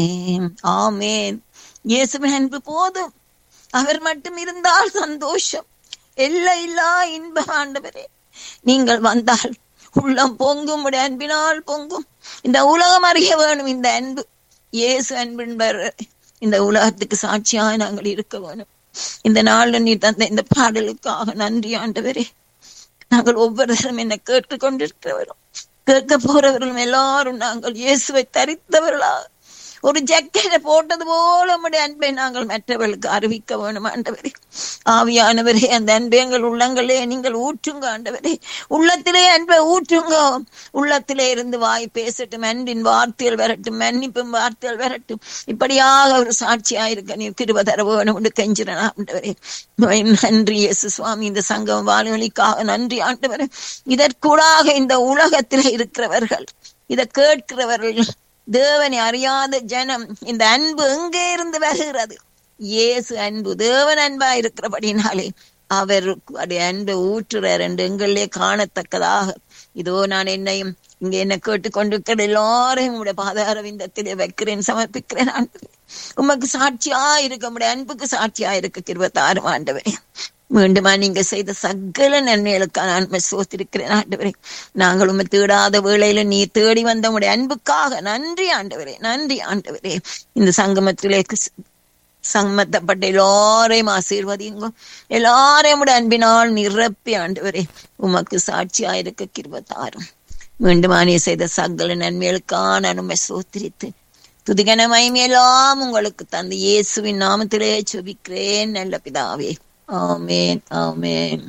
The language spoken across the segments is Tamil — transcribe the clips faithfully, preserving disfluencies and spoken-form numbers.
ஆமேன். இயேசுவின் அன்பு போதும். அவர் மட்டும் இருந்தால் சந்தோஷம். எல்லை இல்லா இன்பம். ஆண்டவரே, நீங்கள் வந்தால் உள்ளம் பொங்கும், உடைய அன்பினால் பொங்கும். இந்த உலகம் அறிய வேணும் இந்த அன்பு. இயேசு அன்பின்பர் இந்த உலகத்துக்கு சாட்சியாக நாங்கள் இருக்க வேணும். இந்த நாள் நீ தந்த இந்த பாடலுக்காக நன்றி ஆண்டவரே. நாங்கள் ஒவ்வொருவரும் என்னை கேட்டுக் கொண்டிருக்கிறவரும் கேட்க போறவர்களும் எல்லாரும் நாங்கள் இயேசுவை தரித்தவர்களா ஒரு ஜக்கெட்டை போட்டது போல உம்முடைய அன்பை நாங்கள் மற்றவர்களுக்கு அறிவிக்க வேணும் ஆண்டவரே. ஆவியானவரே, அந்த அன்பை எங்கள் உள்ளங்களே நீங்கள் ஊற்றுங்க ஆண்டவரே. உள்ளத்திலே அன்பை ஊற்றுங்க. உள்ளத்திலே இருந்து வாய் பேசட்டும், அன்பின் வார்த்தைகள் வரட்டும், மன்னிப்பும் வார்த்தைகள் வரட்டும். இப்படியாக ஒரு சாட்சியாயிருக்க நீ கிருபை தர வேணும் என்று கெஞ்சிறேன் ஆண்டவரே. நன்றி இயேசு சுவாமி. இந்த சங்கம் வானொலிக்காக நன்றி ஆண்டவரே. இதற்கூடாக இந்த உலகத்திலே இருக்கிறவர்கள், இதை கேட்கிறவர்கள், தேவனை அறியாத ஜனம், இந்த அன்பு எங்கே இருந்து வருகிறது? இயேசு அன்பு, தேவன் அன்பா இருக்கிறபடினாலே அவருடைய அன்பை ஊற்றுறார் என்று எங்களிலே காணத்தக்கதாக இதோ நான் என்னையும் இங்க என்ன கேட்டுக்கொண்டிருக்கிற எல்லாரையும் உடைய பாதார விந்தத்திலே வைக்கிறேன், சமர்ப்பிக்கிறேன் ஆண்டவரே. உமக்கு சாட்சியா இருக்க, உடைய அன்புக்கு சாட்சியா இருக்க கிருபை தாரும் ஆண்டவரே. மீண்டுமா நீங்க செய்த சகல நன்மைகளுக்காக நான் சோத்திருக்கிறேன் ஆண்டவரே. நாங்கள் உண்மை தேடாத வேளையில நீ தேடி வந்த உடைய அன்புக்காக நன்றி ஆண்டவரே, நன்றி ஆண்டவரே. இந்த சங்கமத்திலே சம்மத்தப்பட்ட எல்லாரையும் ஆசீர்வதிங்க. எல்லாரையும் உடைய அன்பினால் நிரப்பி ஆண்டவரே உமக்கு சாட்சியா இருக்க கிருபை தாரும். மீண்டுமா நீ செய்த சகல நன்மைகளுக்காக நான் உண்மை சோத்திரித்து துதிகன மகிமையெல்லாம் உங்களுக்கு தந்து இயேசுவின் நாமத்திலே ஜெபிக்கிறேன் நல்ல பிதாவே. ஆமேன், ஆமேன்.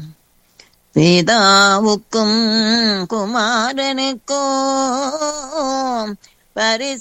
பிதாவுக்கும் குமாரனுக்கும் பரிசு